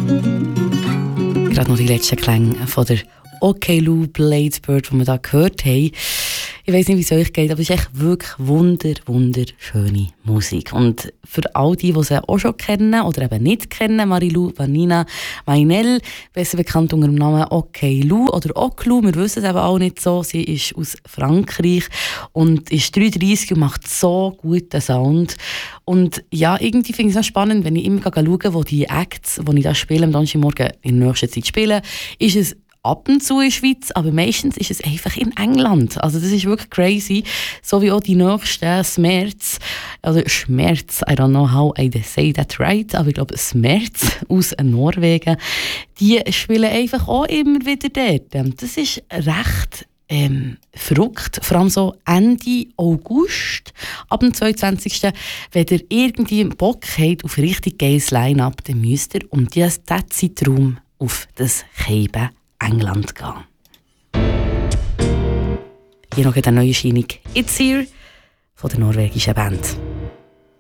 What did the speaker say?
Gerade noch die letzten Klänge von der Okelou Bladesbird, die wir hier gehört haben. Ich weiss nicht, wie es euch geht, aber es ist echt wirklich wunderschöne Musik. Und für all die sie auch schon kennen oder eben nicht kennen, Marie-Lou Vanina Mainel, besser bekannt unter dem Namen Okelou oder Okelou, wir wissen es eben auch nicht so. Sie ist aus Frankreich und ist 33 und macht so guten Sound. Und ja, irgendwie finde ich es auch spannend, wenn ich immer schaue, wo die Acts, die ich da spiele, am Donnerstagmorgen in der nächsten Zeit spielen, ist es ab und zu in der Schweiz, aber meistens ist es einfach in England. Also das ist wirklich crazy. So wie auch die nächsten Schmerz, I don't know how I say that right, aber ich glaube Schmerz aus Norwegen, die spielen einfach auch immer wieder dort. Das ist recht verrückt, vor allem so Ende August, ab dem 22. Wenn ihr irgendwie Bock habt auf richtig geiles Line-Up, dann müsst ihr um diesen Zeitraum auf das Cheiben England gehen. Hier noch eine neue Erscheinung «It's Here» von der norwegischen Band.